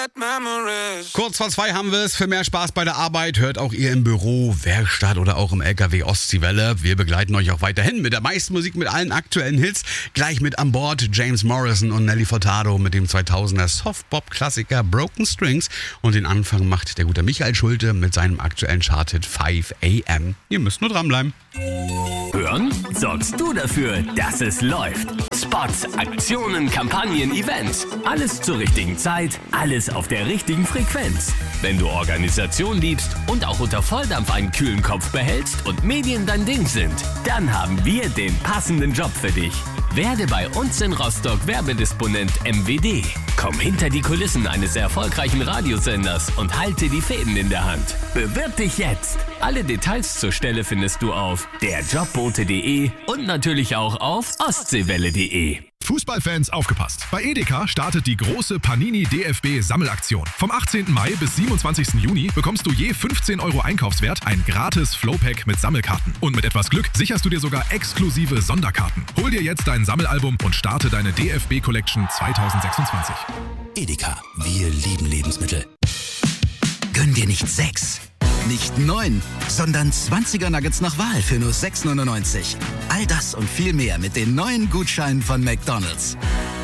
Kurz vor 2 haben wir es. Für mehr Spaß bei der Arbeit hört auch ihr im Büro, Werkstatt oder auch im LKW Ostseewelle. Wir begleiten euch auch weiterhin mit der meisten Musik, mit allen aktuellen Hits. Gleich mit an Bord James Morrison und Nelly Furtado mit dem 2000er Softpop-Klassiker Broken Strings. Und den Anfang macht der gute Michael Schulte mit seinem aktuellen Charthit 5 AM. Ihr müsst nur dranbleiben. Hören sorgst du dafür, dass es läuft. Spots, Aktionen, Kampagnen, Events. Alles zur richtigen Zeit, alles auf der richtigen Frequenz. Wenn du Organisation liebst und auch unter Volldampf einen kühlen Kopf behältst und Medien dein Ding sind, dann haben wir den passenden Job für dich. Werde bei uns in Rostock Werbedisponent MWD. Komm hinter die Kulissen eines erfolgreichen Radiosenders und halte die Fäden in der Hand. Bewirb dich jetzt. Alle Details zur Stelle findest du auf derjobbote.de und natürlich auch auf ostseewelle.de. Fußballfans aufgepasst! Bei Edeka startet die große Panini DFB Sammelaktion. Vom 18. Mai bis 27. Juni bekommst du je 15 € Einkaufswert ein gratis Flowpack mit Sammelkarten. Und mit etwas Glück sicherst du dir sogar exklusive Sonderkarten. Hol dir jetzt dein Sammelalbum und starte deine DFB Collection 2026. Edeka, wir lieben Lebensmittel. Gönn dir nicht 6, nicht 9, sondern 20er Nuggets nach Wahl für nur 6,99. All das und viel mehr mit den neuen Gutscheinen von McDonald's.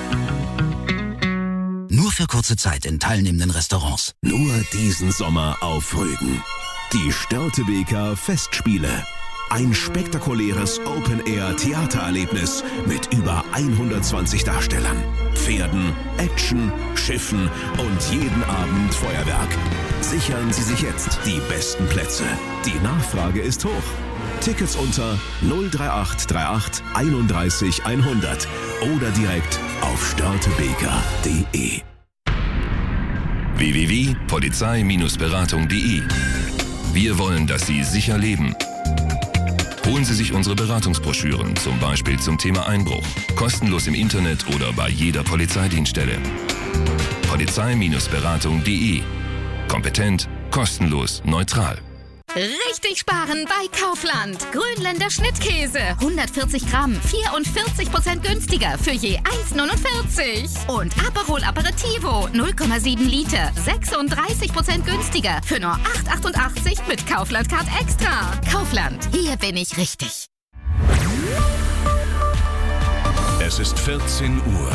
Nur für kurze Zeit in teilnehmenden Restaurants. Nur diesen Sommer auf Rügen. Die Störtebeker Festspiele. Ein spektakuläres Open-Air-Theatererlebnis mit über 120 Darstellern, Pferden, Action, Schiffen und jeden Abend Feuerwerk. Sichern Sie sich jetzt die besten Plätze. Die Nachfrage ist hoch. Tickets unter 03838 31 100 oder direkt auf störtebeker.de. www.polizei-beratung.de. Wir wollen, dass Sie sicher leben. Holen Sie sich unsere Beratungsbroschüren, zum Beispiel zum Thema Einbruch. Kostenlos im Internet oder bei jeder Polizeidienststelle. Polizei-beratung.de. Kompetent, kostenlos, neutral. Richtig sparen bei Kaufland. Grönländer Schnittkäse. 140 Gramm, 44% günstiger für je 1,49. Und Aperol Aperitivo, 0,7 Liter, 36% günstiger für nur 8,88 mit Kaufland Card Extra. Kaufland, hier bin ich richtig. Es ist 14 Uhr.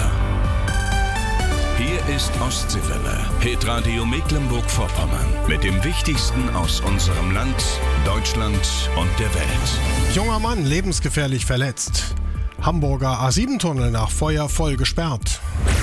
Hier ist Ostseewelle, Hitradio Mecklenburg-Vorpommern mit dem Wichtigsten aus unserem Land, Deutschland und der Welt. Junger Mann lebensgefährlich verletzt. Hamburger A7-Tunnel nach Feuer voll gesperrt.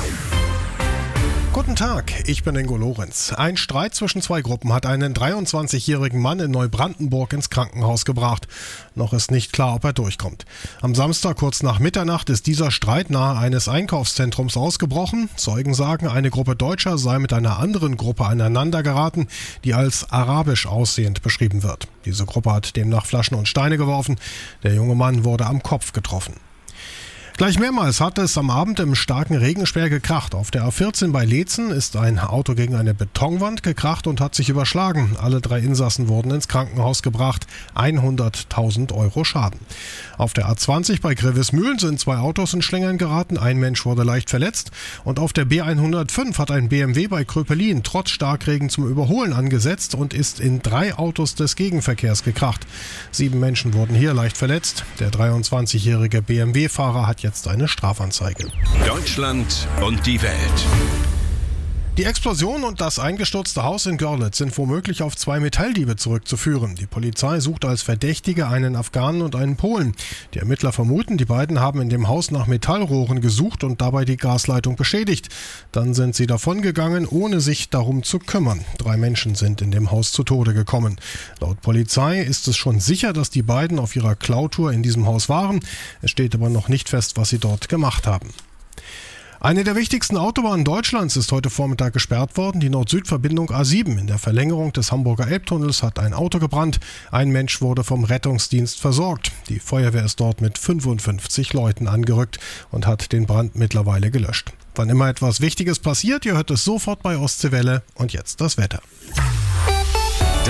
Guten Tag, ich bin Ingo Lorenz. Ein Streit zwischen 2 Gruppen hat einen 23-jährigen Mann in Neubrandenburg ins Krankenhaus gebracht. Noch ist nicht klar, ob er durchkommt. Am Samstag kurz nach Mitternacht ist dieser Streit nahe eines Einkaufszentrums ausgebrochen. Zeugen sagen, eine Gruppe Deutscher sei mit einer anderen Gruppe aneinander geraten, die als arabisch aussehend beschrieben wird. Diese Gruppe hat demnach Flaschen und Steine geworfen. Der junge Mann wurde am Kopf getroffen. Gleich mehrmals hat es am Abend im starken Regenschwer gekracht. Auf der A14 bei Leetzen ist ein Auto gegen eine Betonwand gekracht und hat sich überschlagen. Alle 3 Insassen wurden ins Krankenhaus gebracht. 100.000 € Schaden. Auf der A20 bei Grevesmühlen sind 2 Autos in Schlingern geraten. Ein Mensch wurde leicht verletzt. Und auf der B105 hat ein BMW bei Kröpelin trotz Starkregen zum Überholen angesetzt und ist in 3 Autos des Gegenverkehrs gekracht. 7 Menschen wurden hier leicht verletzt. Der 23-jährige BMW-Fahrer hat jetzt eine Strafanzeige. Deutschland und die Welt. Die Explosion und das eingestürzte Haus in Görlitz sind womöglich auf 2 Metalldiebe zurückzuführen. Die Polizei sucht als Verdächtige einen Afghanen und einen Polen. Die Ermittler vermuten, die beiden haben in dem Haus nach Metallrohren gesucht und dabei die Gasleitung beschädigt. Dann sind sie davongegangen, ohne sich darum zu kümmern. 3 Menschen sind in dem Haus zu Tode gekommen. Laut Polizei ist es schon sicher, dass die beiden auf ihrer Klautour in diesem Haus waren. Es steht aber noch nicht fest, was sie dort gemacht haben. Eine der wichtigsten Autobahnen Deutschlands ist heute Vormittag gesperrt worden, die Nord-Süd-Verbindung A7. In der Verlängerung des Hamburger Elbtunnels hat ein Auto gebrannt. Ein Mensch wurde vom Rettungsdienst versorgt. Die Feuerwehr ist dort mit 55 Leuten angerückt und hat den Brand mittlerweile gelöscht. Wann immer etwas Wichtiges passiert, ihr hört es sofort bei Ostseewelle. Und jetzt das Wetter.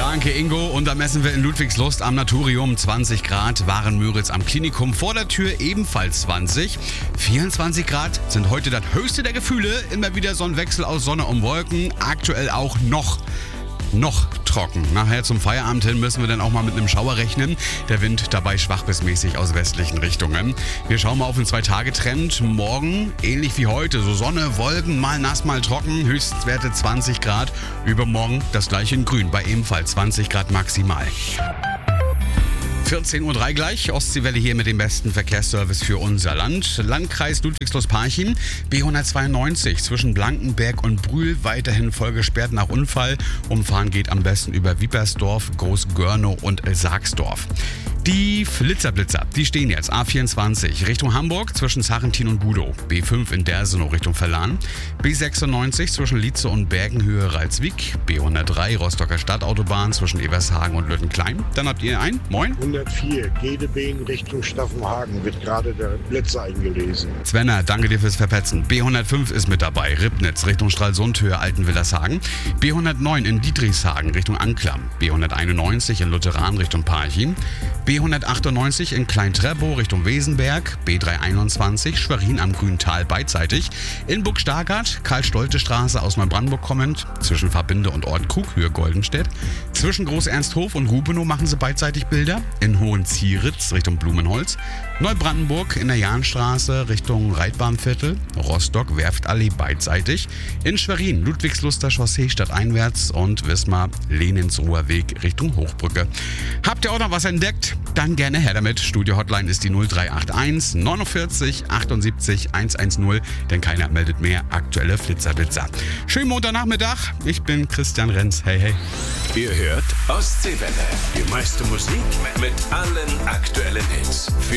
Danke, Ingo. Und da messen wir in Ludwigslust am Naturium 20 Grad. Waren-Müritz am Klinikum vor der Tür ebenfalls 20. 24 Grad sind heute das höchste der Gefühle. Immer wieder so ein Wechsel aus Sonne und Wolken. Aktuell auch noch trocken. Nachher zum Feierabend hin müssen wir dann auch mal mit einem Schauer rechnen. Der Wind dabei schwach bis mäßig aus westlichen Richtungen. Wir schauen mal auf den 2-Tage-Trend. Morgen ähnlich wie heute. So Sonne, Wolken, mal nass, mal trocken. Höchstwerte 20 Grad. Übermorgen das gleiche in Grün. Bei ebenfalls 20 Grad maximal. 14.03 Uhr gleich. Ostseewelle hier mit dem besten Verkehrsservice für unser Land. Landkreis Ludwigslust-Parchim. B192 zwischen Blankenberg und Brühl weiterhin voll gesperrt nach Unfall. Umfahren geht am besten über Wiepersdorf, Groß-Görnow und Sargsdorf. Die Flitzer-Blitzer, die stehen jetzt A24 Richtung Hamburg zwischen Sarrentin und Budow. B5 in Dersenow Richtung Verlan. B96 zwischen Lietze und Bergenhöhe Ralswiek. B103 Rostocker Stadtautobahn zwischen Evershagen und Lüttenklein. Dann habt ihr einen. Moin. 104 Gedebeen Richtung Staffenhagen wird gerade der Blitzer eingelesen. Svenner, danke dir fürs Verpetzen. B105 ist mit dabei. Ribnitz Richtung Stralsund Höhe Altenwillershagen. B109 in Dietrichshagen Richtung Anklam. B191 in Lutheran Richtung Parchim. B198 in Klein-Treppow Richtung Wesenberg, B321 Schwerin am Grüntal beidseitig, in Burg-Stargard, Karl-Stolte-Straße aus Neubrandenburg kommend, zwischen Verbinde und Ort Krug, Höhe Goldenstedt, zwischen Groß-Ernsthof und Rubenow machen sie beidseitig Bilder, in Hohenzieritz Richtung Blumenholz, Neubrandenburg in der Jahnstraße Richtung Reitbahnviertel, Rostock Werftallee beidseitig, in Schwerin Ludwigsluster Chaussee stadteinwärts und Wismar Lenensruher Weg Richtung Hochbrücke. Habt ihr auch noch was entdeckt? Dann gerne her damit. Studio-Hotline ist die 0381 49 78 110, denn keiner meldet mehr aktuelle Flitzer-Blitzer. Schönen Montagnachmittag, ich bin Christian Renz. Hey, hey. Ihr hört Ostseewelle. Die meiste Musik mit allen aktuellen Hits.